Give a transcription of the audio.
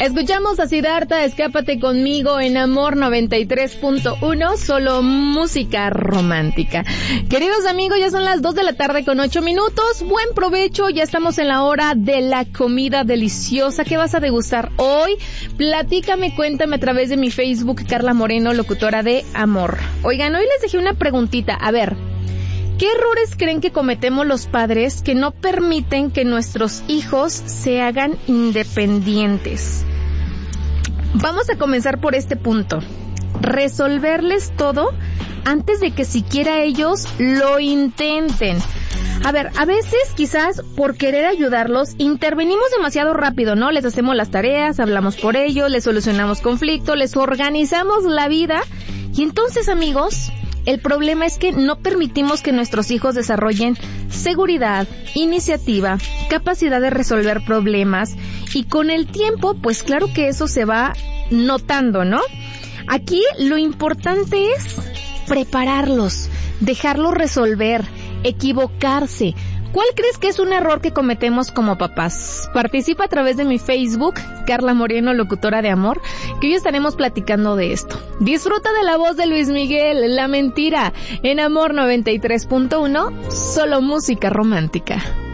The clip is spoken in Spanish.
Escuchamos a Siddhartha, Escápate conmigo en Amor 93.1, solo música romántica. Queridos amigos, ya son las 2 de la tarde con 8 minutos. Buen provecho, ya estamos en la hora de la comida deliciosa. ¿Qué vas a degustar hoy? Platícame, cuéntame a través de mi Facebook, Carla Moreno, locutora de Amor. Oigan, hoy les dejé una preguntita. A ver, ¿qué errores creen que cometemos los padres que no permiten que nuestros hijos se hagan independientes? Vamos a comenzar por este punto. Resolverles todo antes de que siquiera ellos lo intenten. A ver, a veces quizás por querer ayudarlos intervenimos demasiado rápido, ¿no? Les hacemos las tareas, hablamos por ellos, les solucionamos conflictos, les organizamos la vida. Y entonces, amigos, el problema es que no permitimos que nuestros hijos desarrollen seguridad, iniciativa, capacidad de resolver problemas, y con el tiempo, pues claro que eso se va notando, ¿no? Aquí lo importante es prepararlos, dejarlos resolver, equivocarse. ¿Cuál crees que es un error que cometemos como papás? Participa a través de mi Facebook, Carla Moreno, locutora de Amor, que hoy estaremos platicando de esto. Disfruta de la voz de Luis Miguel, La Mentira, en Amor 93.1, solo música romántica.